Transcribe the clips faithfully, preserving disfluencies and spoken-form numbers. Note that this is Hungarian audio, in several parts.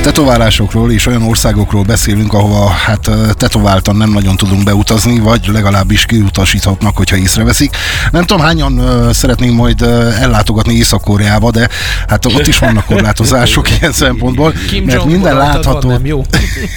tetoválásokról és olyan országokról beszélünk, ahova hát tetováltan nem nagyon tudunk beutazni, vagy legalábbis kiutasíthatnak, hogyha észreveszik. Nem tudom, hányan uh, szeretnénk majd uh, ellátogatni Észak-Koreába, de hát ott is vannak korlátozások ilyen szempontból, Kim mert minden látható... Van, nem jó?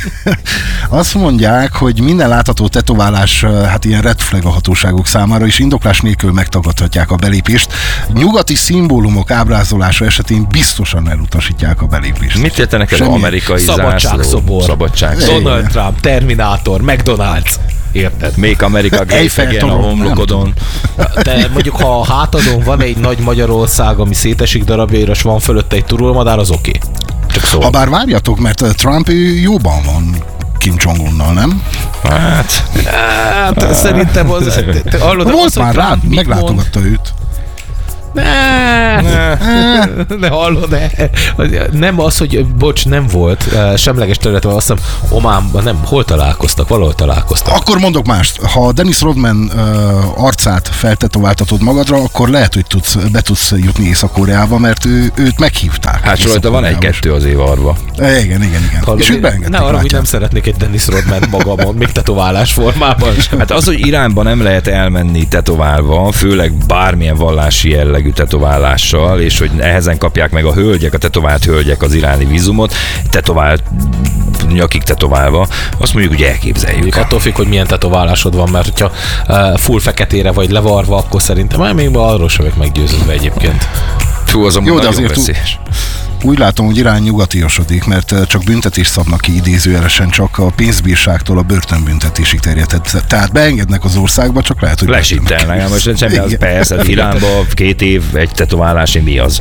Azt mondják, hogy minden látható tetoválás uh, hát ilyen red flag a hatóságok számára, és indoklás nélkül megtagadhatják a belépést. Nyugati szimbólumok ábrázolása esetén biztosan elutasítják a belépést. Mit értenek ez amerikai szabadságszobor, szabadságszobor. Donald Trump, Terminátor, McDonald's. Érted? Make America Great Again a homlokodon. De mondjuk, ha a hátadon van egy nagy Magyarország, ami szétesik darabjaira, és van fölötte egy turulmadár, az oké. Okay. Csak szól. Habár várjatok, mert Trump jóban van Kim Jong-unnal, nem? Hát, hát szerintem az... Hallod, volt az, már rá, meglátogatta őt. Ne, ne, ne hallod, ne. Nem az, hogy bocs, nem volt semleges területen, azt hiszem Ománban, nem, hol találkoztak, valahol találkoztak. Akkor mondok mást, ha Dennis Rodman uh, arcát feltetováltatod magadra, akkor lehet, hogy tudsz, be tudsz jutni Észak-Koreába, mert ő, őt meghívták. Hát rajta van egy-kettő az évarba. Igen, igen, igen. Hallod, és őt beengedték. Ne arra, hogy nem szeretnék egy Dennis Rodman magamon, még tetoválás formában. Hát az, hogy Iránban nem lehet elmenni tetoválva, főleg bármilyen vallási jellegű tetoválással, és hogy nehezen kapják meg a hölgyek, a tetovált hölgyek az iráni vízumot, tetovált nyakig tetoválva, azt mondjuk, hogy elképzeljük. Attól függ, hogy milyen tetoválásod van, mert hogyha uh, full feketére vagy levarva, akkor szerintem már még arról sem vagyok meggyőződve egyébként. Fú, az amúgy nagyon veszélyes. Úgy látom, hogy Irán nyugatiosodik, mert csak büntetést szabnak ki idézőjelesen, csak a pénzbírságtól a börtönbüntetésig terjedhet. Tehát beengednek az országba, csak lehet, hogy lesítelnek. Most semmi az persze, Iránban két év egy tetoválás, mi az?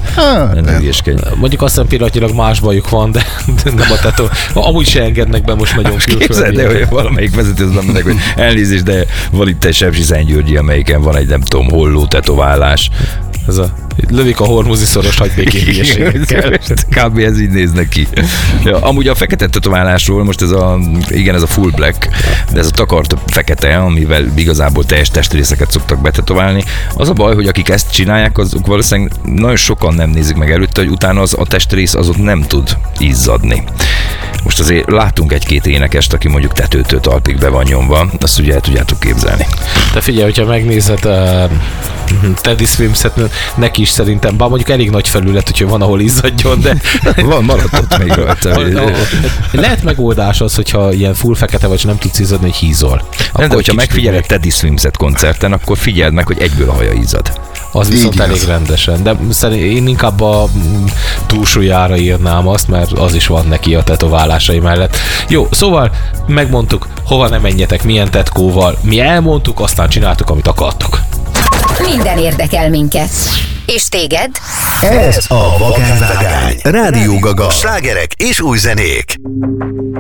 Mondjuk azt hiszem pillanatnyilag más bajuk van, de nem a tetó. Amúgy se engednek be most nagyon külföldi. Képzeld, de hogy valamelyik vezető az mondják, hogy elnézést, de van itt egy Sepsiszentgyörgyi, amelyiken van egy nem tudom holló tetoválás. Ez a lövik a hormuzi szoros, hagy békén hülyeségekkel. Kb. Ez így néz neki. Ja, amúgy a fekete tetoválásról, most ez a, igen, ez a full black, de ez a takart fekete, amivel igazából teljes testrészeket szoktak betetoválni. Az a baj, hogy akik ezt csinálják, azok valószínűleg nagyon sokan nem nézik meg előtte, hogy utána az a testrész az ott nem tud izzadni. Most azért látunk egy-két énekest, aki mondjuk tetőtől talpig be van nyomva, azt ugye el tudjátok képzelni. De figyelj, hogyha megnézed uh, Teddy Swims-et, neki is szerintem, bár mondjuk elég nagy felület, hogyha van, ahol izzadjon, de... van, maradt ott még rajta. Lehet megoldás az, hogyha ilyen full fekete vagy, nem tudsz izzadni, hogy hízol. Nem, de hogyha megfigyeled Teddy Swims-et koncerten, akkor figyeld meg, hogy egyből a haja izzad. Az viszont így elég az. Rendesen, de szerintem én inkább a túlsúlyára írnám azt, mert az is van neki a tetoválásai mellett. Jó, szóval megmondtuk, hova ne menjetek, milyen tetkóval, mi elmondtuk, aztán csináltuk, amit akartok. Minden érdekel minket. És téged? Ez a Vakánvágány. Rádió Gaga. Slágerek és új zenék.